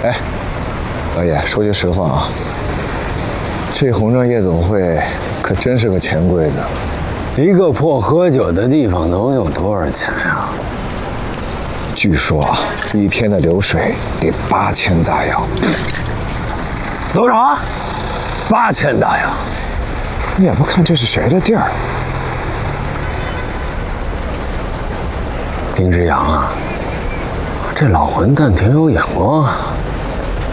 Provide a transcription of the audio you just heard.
哎，老爷，说句实话啊，这红砖夜总会可真是个钱柜子。 一个破喝酒的地方能有多少钱呀？ 据说啊，一天的流水得8000大洋。 多少？8000大洋。 你也不看这是谁的地儿？ 丁之阳啊，这老混蛋挺有眼光啊。